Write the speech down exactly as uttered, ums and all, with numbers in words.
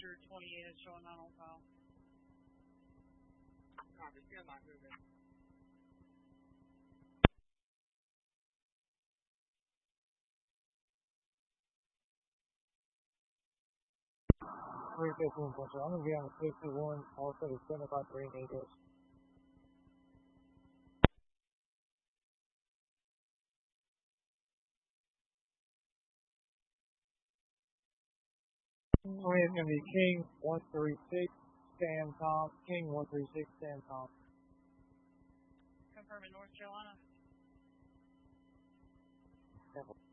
Victor twenty-eight is showing on on file. Copy, stand by, moving. three fifteen, I'm going to be on the fifty-one, also the seventy-five three meters. Twenty is going to be King one three six, Stan Tom, King one three six, Stan Tom. Confirming North Carolina. Careful.